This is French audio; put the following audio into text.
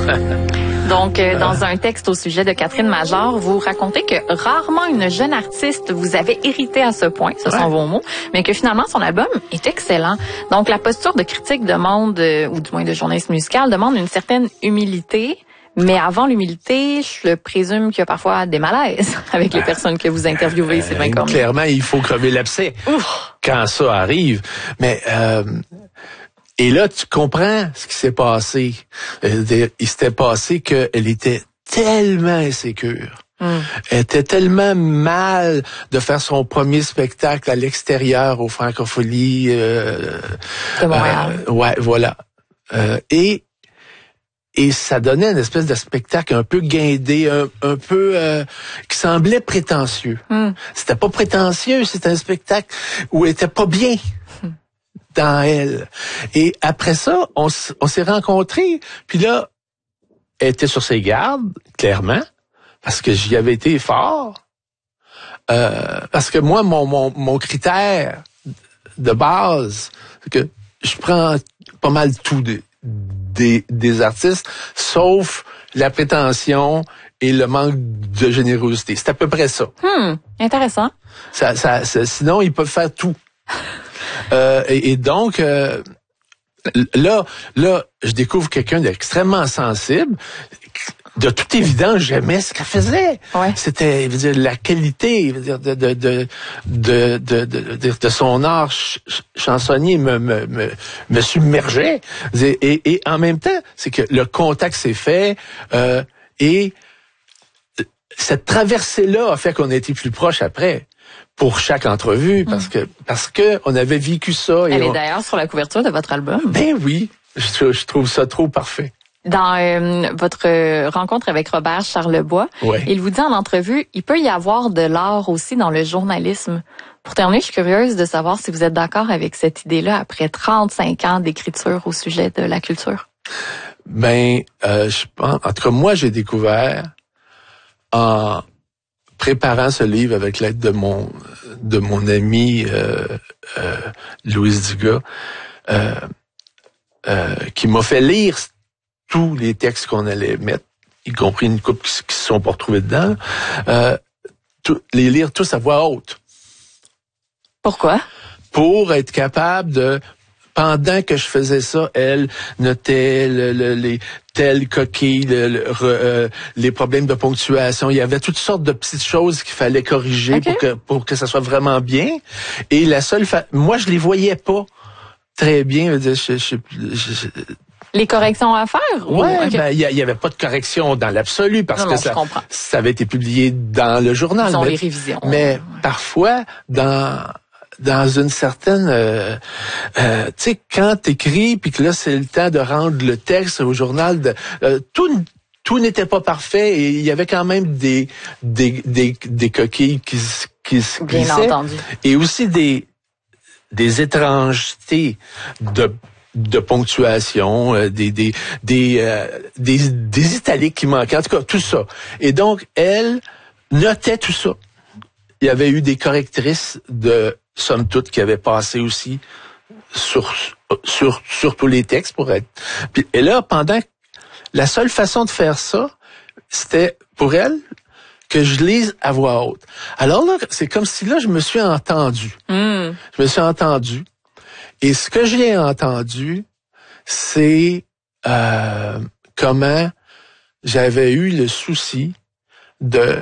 Donc, dans un texte au sujet de Catherine Major, vous racontez que rarement une jeune artiste vous avait irrité à ce point, ce sont vos mots, mais que finalement son album est excellent. Donc, la posture de critique demande, ou du moins de journaliste musical, demande une certaine humilité. Mais avant l'humilité, je présume qu'il y a parfois des malaises avec les personnes que vous interviewez, c'est bien comme... Clairement, il faut crever l'abcès quand ça arrive. Mais et là, tu comprends ce qui s'est passé. Il s'était passé qu'elle était tellement insécure. Elle était tellement mal de faire son premier spectacle à l'extérieur aux Francopholies de Montréal. Ouais, voilà. Et ça donnait une espèce de spectacle un peu guindé, un peu qui semblait prétentieux. C'était pas prétentieux, c'était un spectacle où elle était pas bien dans elle. Et après ça, on s'est rencontrés, puis là, elle était sur ses gardes, clairement, parce que j'y avais été fort. Parce que moi, mon critère de base, c'est que je prends pas mal tout des artistes, sauf la prétention et le manque de générosité. C'est à peu près ça. Intéressant. Sinon, ils peuvent faire tout. Et donc, là, je découvre quelqu'un d'extrêmement sensible. De toute évidence, j'aimais ce qu'elle faisait. Ouais. C'était, je veux dire, la qualité, je veux dire, de son art chansonnier me submergeait. Et en même temps, c'est que le contact s'est fait, et cette traversée-là a fait qu'on a été plus proches après. Pour chaque entrevue, parce que on avait vécu ça. Elle est d'ailleurs sur la couverture de votre album. Ben oui, je trouve ça trop parfait. Dans votre rencontre avec Robert Charlebois, il vous dit en entrevue, il peut y avoir de l'art aussi dans le journalisme. Pour terminer, je suis curieuse de savoir si vous êtes d'accord avec cette idée-là après 35 ans d'écriture au sujet de la culture. Ben, je pense, en tout cas, moi, j'ai découvert en préparant ce livre avec l'aide de mon ami Louise Dugas, qui m'a fait lire tous les textes qu'on allait mettre, y compris une couple qui se sont pas retrouvés dedans, les lire tous à voix haute. Pourquoi? Pour être capable de... Pendant que je faisais ça, elle notait les telles coquilles, les problèmes de ponctuation. Il y avait toutes sortes de petites choses qu'il fallait corriger pour que ça soit vraiment bien. Et la seule moi, je les voyais pas très bien. Les corrections à faire? Ouais, ben, il y avait pas de correction dans l'absolu parce que ça avait été publié dans le journal. Ils ont les révisions. Mais parfois, dans une certaine, tu sais, quand t'écris puis que là c'est le temps de rendre le texte au journal, tout n'était pas parfait et il y avait quand même des coquilles qui se glissaient. Bien entendu. Et aussi des étrangetés de ponctuation, des italiques qui manquaient, en tout cas tout ça. Et donc elle notait tout ça. Il y avait eu des correctrices somme toute, qui avaient passé aussi sur tous les textes pour être. Et là, la seule façon de faire ça, c'était pour elle que je lise à voix haute. Alors là, c'est comme si là, je me suis entendu. Je me suis entendu. Et ce que j'ai entendu, c'est comment j'avais eu le souci de